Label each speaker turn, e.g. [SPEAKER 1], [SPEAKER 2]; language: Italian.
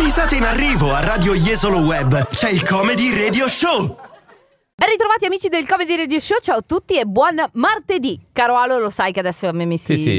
[SPEAKER 1] Risate in arrivo a Radio Jesolo Web. C'è il Comedy Radio Show.
[SPEAKER 2] Ben ritrovati amici del Comedy Radio Show, ciao a tutti e buon martedì. Caro Alo, lo sai che adesso a me mi si